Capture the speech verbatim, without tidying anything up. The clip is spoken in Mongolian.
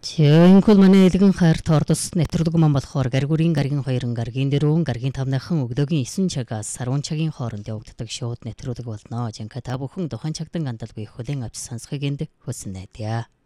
Жинхэнэ манай элгэн хайр тордос нэвтрүүлэг маань болохоор гаргуурын гаргийн хоёрын гаргийн дөрвөн гаргийн тавныхан өглөөгийн эсэн цагаас сарван цагийн хооронд явагддаг шууд нэвтрүүлэг болно. Жинхэнэ та бүхэн тухайн цагтан гандалгүй хүлээн авч сонсхийг энд хүснэ.